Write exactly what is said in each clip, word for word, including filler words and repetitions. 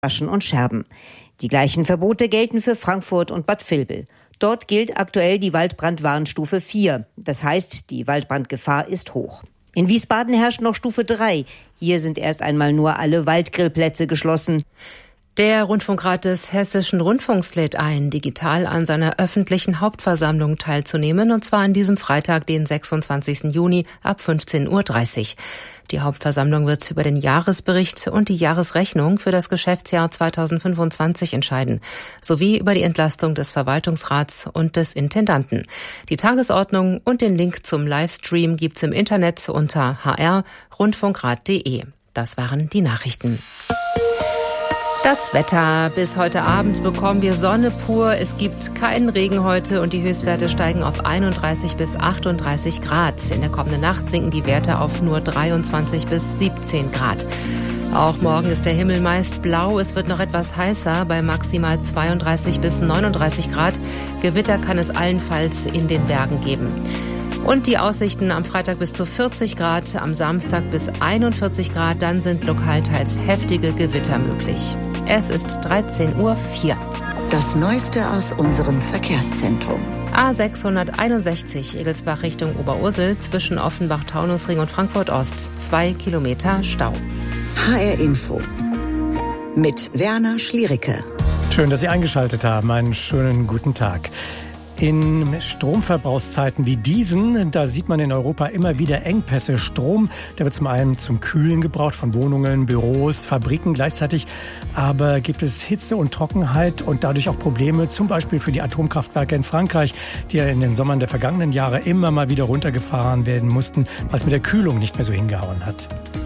Taschen und Scherben. Die gleichen Verbote gelten für Frankfurt und Bad Vilbel. Dort gilt aktuell die Waldbrandwarnstufe vier. Das heißt, die Waldbrandgefahr ist hoch. In Wiesbaden herrscht noch Stufe drei. Hier sind erst einmal nur alle Waldgrillplätze geschlossen. Der Rundfunkrat des Hessischen Rundfunks lädt ein, digital an seiner öffentlichen Hauptversammlung teilzunehmen, und zwar an diesem Freitag, den sechsundzwanzigsten Juni ab fünfzehn Uhr dreißig. Die Hauptversammlung wird über den Jahresbericht und die Jahresrechnung für das Geschäftsjahr zweitausendfünfundzwanzig entscheiden, sowie über die Entlastung des Verwaltungsrats und des Intendanten. Die Tagesordnung und den Link zum Livestream gibt's im Internet unter h r rundfunkrat punkt d e. Das waren die Nachrichten. Das Wetter. Bis heute Abend bekommen wir Sonne pur. Es gibt keinen Regen heute und die Höchstwerte steigen auf einunddreißig bis achtunddreißig Grad. In der kommenden Nacht sinken die Werte auf nur dreiundzwanzig bis siebzehn Grad. Auch morgen ist der Himmel meist blau. Es wird noch etwas heißer bei maximal zweiunddreißig bis neununddreißig Grad. Gewitter kann es allenfalls in den Bergen geben. Und die Aussichten am Freitag bis zu vierzig Grad, am Samstag bis einundvierzig Grad, dann sind lokal teils heftige Gewitter möglich. Es ist dreizehn Uhr vier. Das Neueste aus unserem Verkehrszentrum. A sechshunderteinundsechzig Egelsbach Richtung Oberursel zwischen Offenbach-Taunusring und Frankfurt-Ost. Zwei Kilometer Stau. H R Info mit Werner Schliericke. Schön, dass Sie eingeschaltet haben. Einen schönen guten Tag. In Stromverbrauchszeiten wie diesen, da sieht man in Europa immer wieder Engpässe. Strom, der wird zum einen zum Kühlen gebraucht von Wohnungen, Büros, Fabriken. Gleichzeitig aber gibt es Hitze und Trockenheit und dadurch auch Probleme, zum Beispiel für die Atomkraftwerke in Frankreich, die ja in den Sommern der vergangenen Jahre immer mal wieder runtergefahren werden mussten, weil es mit der Kühlung nicht mehr so hingehauen hat.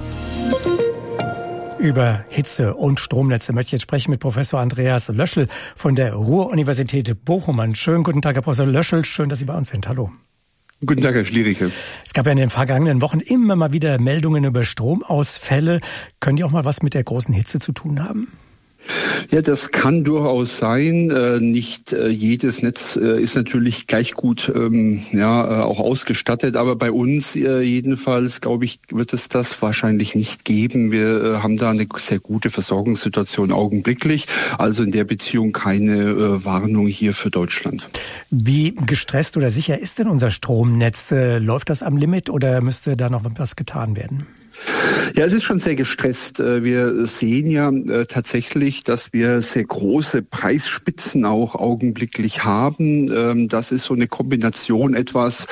Über Hitze und Stromnetze möchte ich jetzt sprechen mit Professor Andreas Löschel von der Ruhr-Universität Bochum. Einen schönen guten Tag, Herr Professor Löschel. Schön, dass Sie bei uns sind. Hallo. Guten Tag, Herr Schliericke. Es gab ja in den vergangenen Wochen immer mal wieder Meldungen über Stromausfälle. Können die auch mal was mit der großen Hitze zu tun haben? Ja, das kann durchaus sein. Äh, nicht äh, jedes Netz äh, ist natürlich gleich gut ähm, ja, äh, auch ausgestattet, aber bei uns äh, jedenfalls, glaube ich, wird es das wahrscheinlich nicht geben. Wir äh, haben da eine sehr gute Versorgungssituation augenblicklich, also in der Beziehung keine äh, Warnung hier für Deutschland. Wie gestresst oder sicher ist denn unser Stromnetz? Äh, läuft das am Limit oder müsste da noch was getan werden? Ja, es ist schon sehr gestresst. Wir sehen ja tatsächlich, dass wir sehr große Preisspitzen auch augenblicklich haben. Das ist so eine Kombination etwas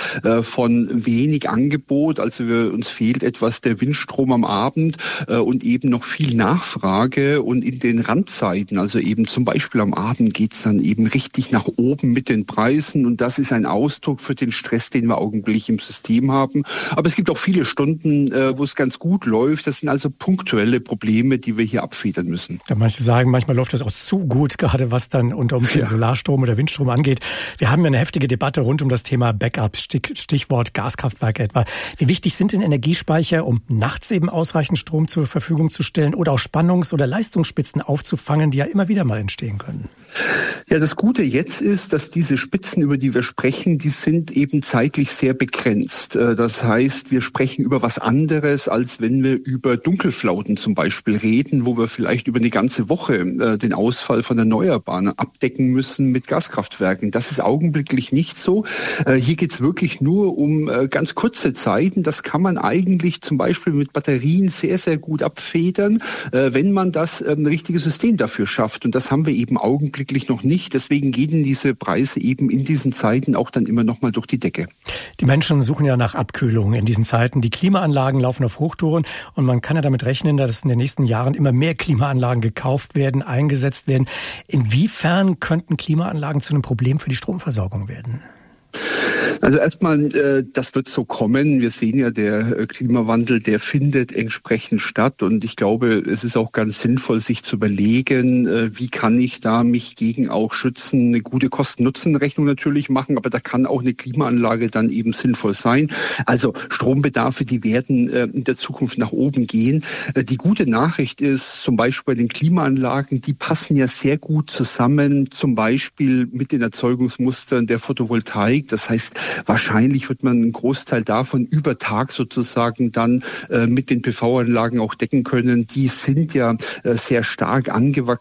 von wenig Angebot, also wir, uns fehlt etwas der Windstrom am Abend und eben noch viel Nachfrage, und in den Randzeiten, also eben zum Beispiel am Abend, geht's dann eben richtig nach oben mit den Preisen, und das ist ein Ausdruck für den Stress, den wir augenblicklich im System haben. Aber es gibt auch viele Stunden, wo es ganz gut läuft. Das sind also punktuelle Probleme, die wir hier abfedern müssen. Ja, manche sagen, manchmal läuft das auch zu gut, gerade was dann unter Umständen ja. Solarstrom oder Windstrom angeht. Wir haben ja eine heftige Debatte rund um das Thema Backup, Stichwort Gaskraftwerke etwa. Wie wichtig sind denn Energiespeicher, um nachts eben ausreichend Strom zur Verfügung zu stellen oder auch Spannungs- oder Leistungsspitzen aufzufangen, die ja immer wieder mal entstehen können? Ja, das Gute jetzt ist, dass diese Spitzen, über die wir sprechen, die sind eben zeitlich sehr begrenzt. Das heißt, wir sprechen über was anderes, als wenn wir über Dunkelflauten zum Beispiel reden, wo wir vielleicht über eine ganze Woche äh, den Ausfall von Erneuerbaren abdecken müssen mit Gaskraftwerken. Das ist augenblicklich nicht so. Äh, hier geht es wirklich nur um äh, ganz kurze Zeiten. Das kann man eigentlich zum Beispiel mit Batterien sehr, sehr gut abfedern, äh, wenn man das äh, ein richtiges System dafür schafft. Und das haben wir eben augenblicklich noch nicht. Deswegen gehen diese Preise eben in diesen Zeiten auch dann immer noch mal durch die Decke. Die Menschen suchen ja nach Abkühlung in diesen Zeiten. Die Klimaanlagen laufen auf Hochtouren. Und man kann ja damit rechnen, dass in den nächsten Jahren immer mehr Klimaanlagen gekauft werden, eingesetzt werden. Inwiefern könnten Klimaanlagen zu einem Problem für die Stromversorgung werden? Also erstmal, äh, das wird so kommen. Wir sehen ja, der äh, Klimawandel, der findet entsprechend statt. Und ich glaube, es ist auch ganz sinnvoll, sich zu überlegen, äh, wie kann ich da mich gegen auch schützen, eine gute Kosten-Nutzen-Rechnung natürlich machen. Aber da kann auch eine Klimaanlage dann eben sinnvoll sein. Also Strombedarfe, die werden äh, in der Zukunft nach oben gehen. Äh, die gute Nachricht ist zum Beispiel bei den Klimaanlagen, die passen ja sehr gut zusammen, zum Beispiel mit den Erzeugungsmustern der Photovoltaik. Das heißt, wahrscheinlich wird man einen Großteil davon über Tag sozusagen dann äh, mit den P V-Anlagen auch decken können. Die sind ja äh, sehr stark angewachsen